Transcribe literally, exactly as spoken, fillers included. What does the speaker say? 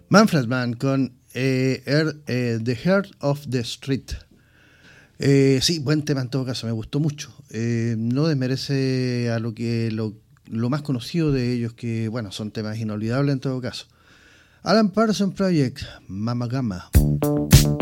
Manfred Mann con eh, Air, eh, The Heart of the Street. Eh, sí, buen tema en todo caso, me gustó mucho. Eh, no desmerece a lo que lo, lo más conocido de ellos, que bueno, son temas inolvidables en todo caso. Alan Parsons Project, Mama Gamma.